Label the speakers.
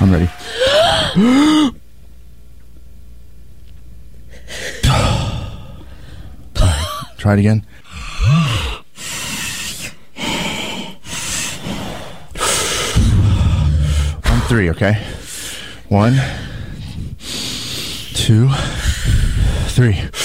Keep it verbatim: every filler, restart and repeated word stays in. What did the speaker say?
Speaker 1: I'm ready. Right, try it again. On three, okay? One, two, three.